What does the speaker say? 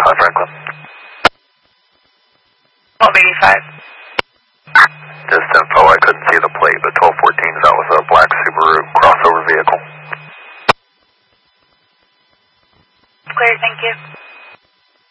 1285 Franklin. 1285. Just info, I couldn't see the plate, but 1214, that was a black Subaru crossover vehicle. Clear, thank you.